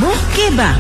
Okey bang.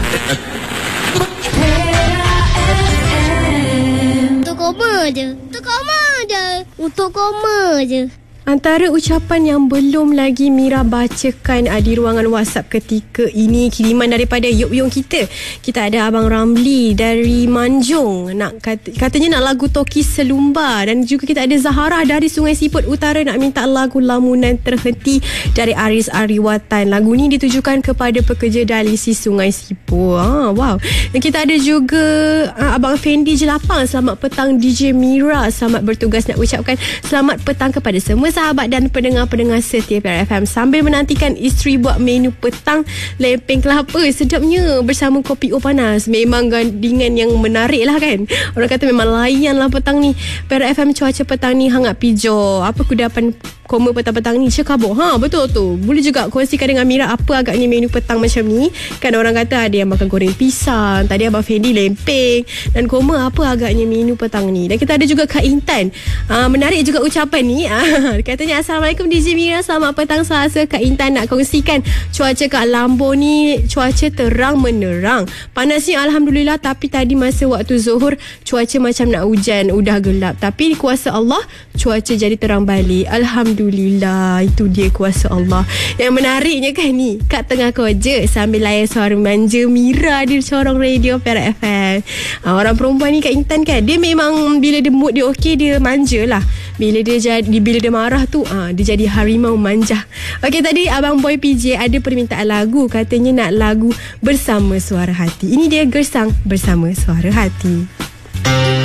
Untuk koma je. Untuk koma je. Antara ucapan yang belum lagi Mira bacakan di ruangan WhatsApp ketika ini, kiriman daripada Yok kita. Kita ada Abang Ramli dari Manjung, katanya nak lagu Toki Selumba. Dan juga kita ada Zahara dari Sungai Siput Utara nak minta lagu Lamunan Terhenti dari Aris Ariwatan. Lagu ni ditujukan kepada pekerja dialisis Sungai Siput. Wow. Dan kita ada juga Abang Fendi Jelapang. Selamat petang DJ Mira. Selamat bertugas, nak ucapkan selamat petang kepada semua sahabat dan pendengar-pendengar setia Piara FM sambil menantikan isteri buat menu petang lempeng kelapa sedapnya bersama kopi O panas. Memang gandingan yang menarik lah kan. Orang kata memang layan lah petang ni. Piara FM cuaca petang ni hangat pijo. Apa kudapan koma petang-petang ni? Cekabur. Betul tu. Boleh juga kongsikan dengan Mira apa agaknya menu petang macam ni. Kan orang kata ada yang makan goreng pisang, tadi Abang Fendi lempeng, dan koma apa agaknya menu petang ni. Dan kita ada juga Kak Intan. Menarik juga ucapan ni. Katanya Assalamualaikum DJ Mira, selamat petang Selasa. Kak Intan nak kongsikan cuaca kat Lambor ni cuaca terang menerang. Panasnya Alhamdulillah, tapi tadi masa waktu zuhur cuaca macam nak hujan, udah gelap. Tapi kuasa Allah cuaca jadi terang balik. Alhamdulillah, itu dia kuasa Allah. Yang menariknya kan ni, kat tengah kerja sambil layan suara manja Mira di corong radio Piara FM. Orang perempuan ni Kak Intan kan, dia memang bila dia mood dia okey, dia manja lah. Bila dia marah tu dia jadi harimau manja. Okey, tadi Abang Boy PJ ada permintaan lagu, katanya nak lagu Bersama Suara Hati. Ini dia Gersang Bersama Suara Hati.